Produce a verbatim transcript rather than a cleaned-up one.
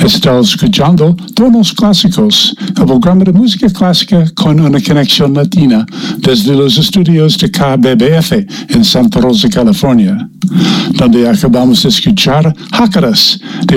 Está escuchando Tonos Clásicos, el programa de música clásica con una conexión latina desde los estudios de K B B F en Santa Rosa, California, donde acabamos de escuchar Jácaras de